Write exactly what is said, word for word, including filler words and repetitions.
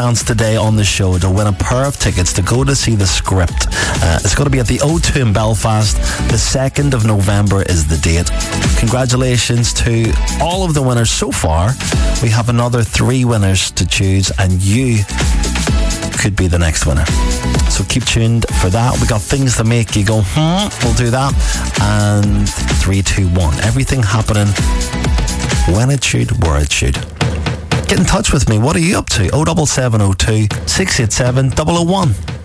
chance today on the show to win a pair of tickets to go to see The Script. Uh, it's going to be at the O two in Belfast. The second of November is the date. Congratulations to all of the winners so far. We have another three winners to choose, and you could be the next winner. So keep tuned for that. We got things that make you go, hmm, we'll do that. And three, two, one. Everything happening when it should, where it should. Get in touch with me. What are you up to? oh seven seven oh two, six eight seven, double oh one.